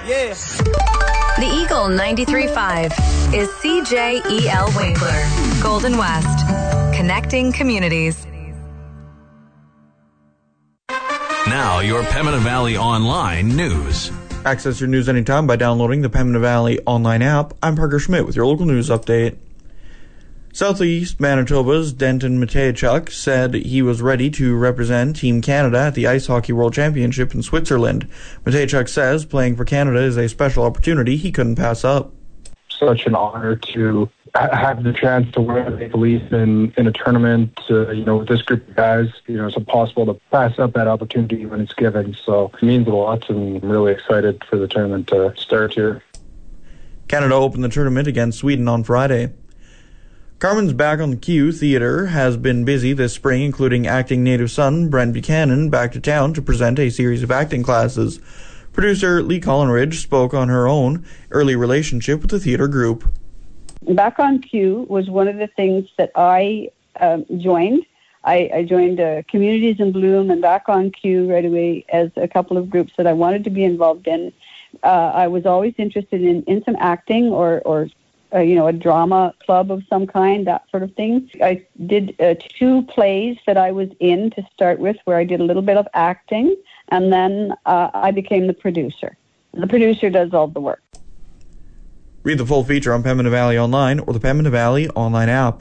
Yeah. The Eagle 93.5 is CJEL Winkler, Golden West, connecting communities. Now, your Pembina Valley Online news. Access your news anytime by downloading the Pembina Valley Online app. I'm Parker Schmidt with your local news update. Southeast Manitoba's Denton Mateychuk said he was ready to represent Team Canada at the Ice Hockey World Championship in Switzerland. Mateychuk says playing for Canada is a special opportunity he couldn't pass up. Such an honor to have the chance to wear the Maple Leaf in a tournament, with this group of guys. It's impossible to pass up that opportunity when it's given. So it means a lot, and I'm really excited for the tournament to start here. Canada opened the tournament against Sweden on Friday. Carmen's Back on the Q Theatre has been busy this spring, including acting native son Brent Buchanan back to town to present a series of acting classes. Producer Lee Collinridge spoke on her own early relationship with the theatre group. Back on Q was one of the things that I joined. I joined Communities in Bloom and Back on Q right away as a couple of groups that I wanted to be involved in. I was always interested in some acting or a drama club of some kind, that sort of thing. I did 2 plays that I was in to start with, where I did a little bit of acting, and then I became the producer. The producer does all the work. Read the full feature on Pembina Valley Online or the Pembina Valley Online app.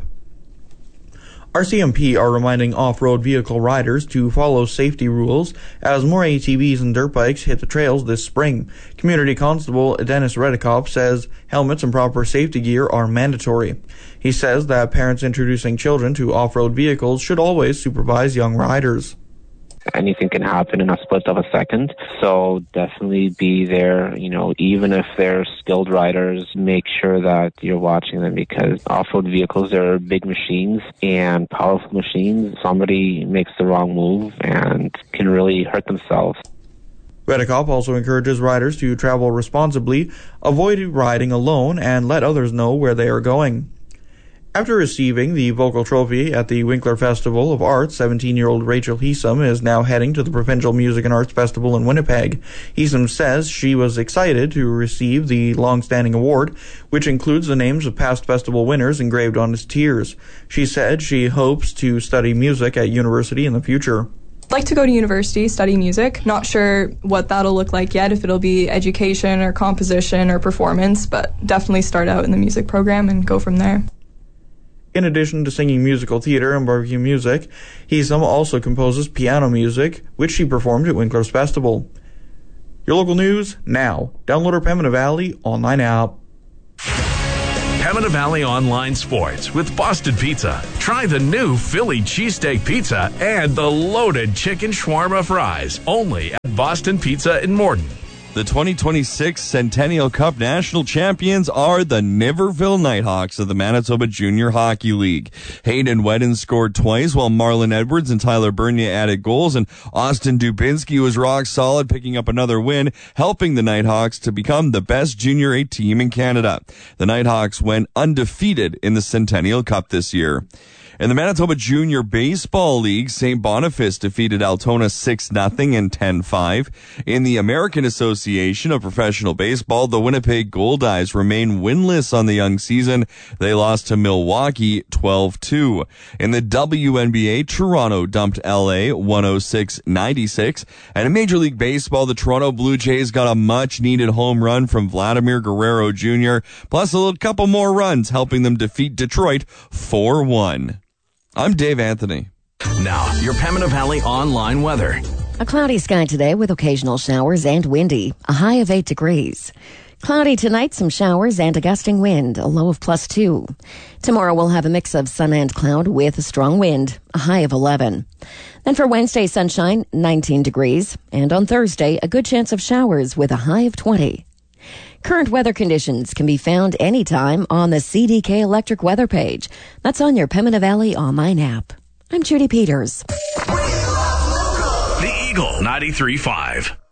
RCMP are reminding off-road vehicle riders to follow safety rules as more ATVs and dirt bikes hit the trails this spring. Community Constable Dennis Redekop says helmets and proper safety gear are mandatory. He says that parents introducing children to off-road vehicles should always supervise young riders. Anything can happen in a split of a second. So definitely be there, even if they're skilled riders, make sure that you're watching them, because off-road vehicles are big machines and powerful machines. Somebody makes the wrong move and can really hurt themselves. Redekop also encourages riders to travel responsibly, avoid riding alone, and let others know where they are going. After receiving the Vocal Trophy at the Winkler Festival of Arts, 17-year-old Rachel Heesum is now heading to the Provincial Music and Arts Festival in Winnipeg. Heesum says she was excited to receive the long-standing award, which includes the names of past festival winners engraved on its tiers. She said she hopes to study music at university in the future. I'd like to go to university, study music. Not sure what that'll look like yet, if it'll be education or composition or performance, but definitely start out in the music program and go from there. In addition to singing musical theater and barbecue music, Heesum also composes piano music, which she performed at Winkler's Festival. Your local news now. Download our Pembina Valley Online app. Pembina Valley Online Sports with Boston Pizza. Try the new Philly cheesesteak pizza and the loaded chicken shawarma fries. Only at Boston Pizza in Morden. The 2026 Centennial Cup national champions are the Niverville Nighthawks of the Manitoba Junior Hockey League. Hayden Wedden scored twice, while Marlon Edwards and Tyler Bernier added goals, and Austin Dubinsky was rock solid, picking up another win, helping the Nighthawks to become the best Junior A team in Canada. The Nighthawks went undefeated in the Centennial Cup this year. In the Manitoba Junior Baseball League, St. Boniface defeated Altona 6-0 and 10-5. In the American Association of Professional Baseball, the Winnipeg Goldeyes remain winless on the young season. They lost to Milwaukee 12-2. In the WNBA, Toronto dumped LA 106-96. And in Major League Baseball, the Toronto Blue Jays got a much-needed home run from Vladimir Guerrero Jr., plus a couple more runs, helping them defeat Detroit 4-1. I'm Dave Anthony. Now, your Pembina Valley Online weather. A cloudy sky today with occasional showers and windy, a high of 8 degrees. Cloudy tonight, some showers and a gusting wind, a low of +2. Tomorrow we'll have a mix of sun and cloud with a strong wind, a high of 11. Then for Wednesday, sunshine, 19 degrees. And on Thursday, a good chance of showers with a high of 20. Current weather conditions can be found anytime on the CDK Electric weather page. That's on your Pembina Valley Online app. I'm Judy Peters. The Eagle 93.5.